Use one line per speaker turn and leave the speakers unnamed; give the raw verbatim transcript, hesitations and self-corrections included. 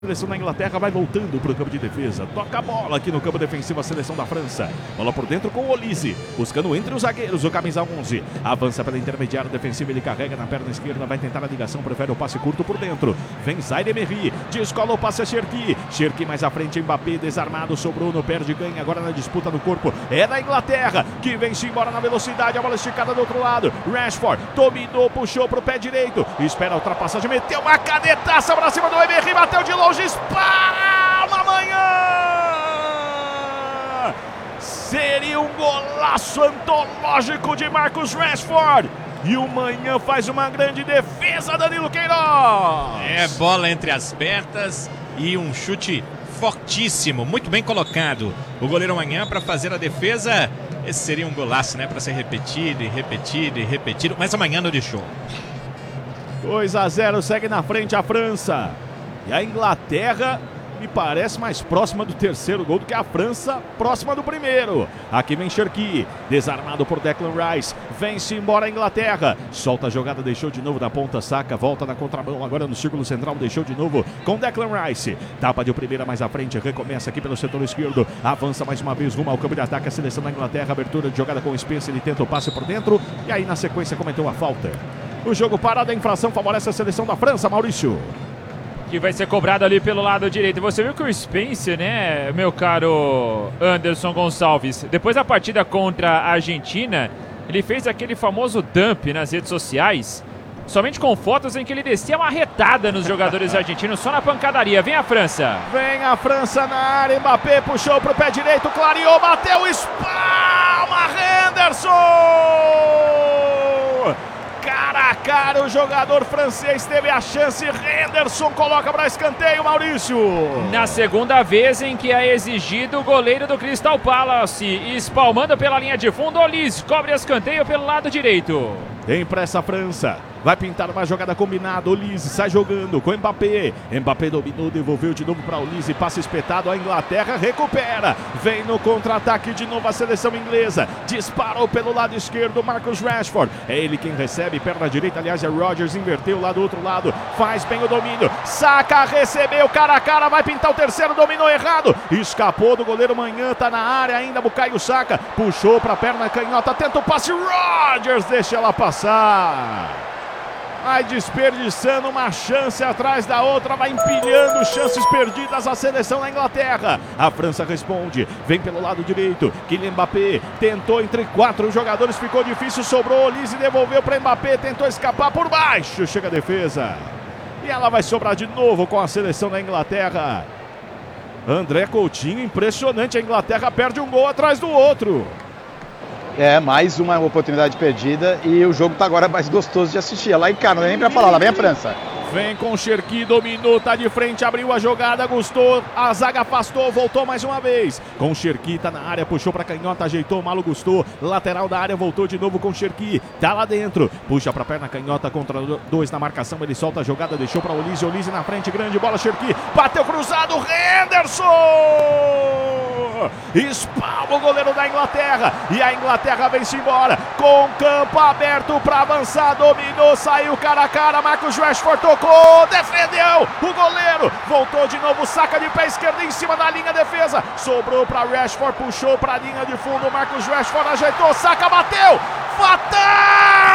A seleção da Inglaterra vai voltando para o campo de defesa. Toca a bola aqui no campo defensivo a seleção da França. Bola por dentro com o Olise. Buscando entre os zagueiros o camisa onze. Avança pela intermediária defensiva. Ele carrega na perna esquerda. Vai tentar a ligação. Prefere o passe curto por dentro. Vem Zaire-Emery. Descola o passe a Cherki. Cherki mais à frente. Mbappé desarmado. Sobrou no perde. Ganha agora na disputa no corpo. É da Inglaterra que vem-se embora na velocidade. A bola esticada do outro lado. Rashford dominou. Puxou para o pé direito. Espera a ultrapassagem. Meteu uma canetaça para cima do Emery. Bateu de longe. Espalma amanhã! Seria um golaço antológico de Marcus Rashford. E o Manhã faz uma grande defesa, Danilo Queiroz.
É, bola entre as pernas e um chute fortíssimo, muito bem colocado. O goleiro Manhã para fazer a defesa. Esse seria um golaço, né? Para ser repetido e repetido e repetido. Mas amanhã não deixou.
dois a zero, segue na frente a França. E a Inglaterra me parece mais próxima do terceiro gol do que a França próxima do primeiro. Aqui vem Cherki, desarmado por Declan Rice. Vem-se embora a Inglaterra. Solta a jogada, deixou de novo da ponta, saca, volta na contramão, agora no círculo central, deixou de novo com Declan Rice. Tapa de primeira mais à frente, recomeça aqui pelo setor esquerdo. Avança mais uma vez rumo ao campo de ataque a seleção da Inglaterra. Abertura de jogada com o Spencer, ele tenta o passe por dentro. E aí na sequência cometeu a falta. O jogo parado, a infração favorece a seleção da França, Maurício.
Que vai ser cobrado ali pelo lado direito. Você viu que o Spencer, né, meu caro Anderson Gonçalves, depois da partida contra a Argentina, ele fez aquele famoso dump nas redes sociais, somente com fotos em que ele descia uma retada nos jogadores argentinos, só na pancadaria. Vem a França.
Vem a França na área, Mbappé puxou pro pé direito, clareou, bateu, espalma, Henderson! Cara a cara, o jogador francês teve a chance, Henderson coloca para escanteio, Maurício.
Na segunda vez em que é exigido o goleiro do Crystal Palace, espalmando pela linha de fundo, Olise cobre escanteio pelo lado direito.
Tem pressa a França, vai pintar uma jogada combinada, Olise sai jogando com Mbappé, Mbappé dominou, devolveu de novo para Olise, passe espetado, a Inglaterra recupera, vem no contra-ataque de novo a seleção inglesa, disparou pelo lado esquerdo, Marcus Rashford, é ele quem recebe, perna direita, aliás é Rodgers, inverteu lá do outro lado, faz bem o domínio, saca, recebeu, cara a cara, vai pintar o terceiro, dominou errado, escapou do goleiro Manhã, tá na área ainda, Bukayo Saka, puxou para a perna canhota, tenta o passe, Rodgers deixa ela passar. Vai desperdiçando uma chance atrás da outra, vai empilhando chances perdidas a seleção da Inglaterra. A França responde, vem pelo lado direito, Kylian Mbappé tentou entre quatro jogadores, ficou difícil, sobrou, Olise devolveu para Mbappé, tentou escapar por baixo, chega a defesa. E ela vai sobrar de novo com a seleção da Inglaterra. André Coutinho, impressionante, a Inglaterra perde um gol atrás do outro.
É, mais uma oportunidade perdida e o jogo tá agora mais gostoso de assistir. Lá em cá, não é nem pra falar, lá vem a França.
Vem com Cherki, dominou, tá de frente, abriu a jogada, gostou, a zaga afastou, voltou mais uma vez. Com Cherki, tá na área, puxou pra canhota, ajeitou, o Malo gostou, lateral da área, voltou de novo com Cherki, tá lá dentro, puxa pra perna canhota, contra dois na marcação, ele solta a jogada, deixou pra Olise, Olise na frente, grande bola, Cherki, bateu cruzado, Henderson! Espalma o goleiro da Inglaterra, e a Inglaterra vem-se embora, com campo aberto pra avançar, dominou, saiu cara a cara, Marcus Rashford tocou, defendeu, o goleiro, voltou de novo, saca de pé esquerdo em cima da linha defesa, sobrou pra Rashford, puxou pra linha de fundo, Marcus Rashford ajeitou, saca, bateu, fatal!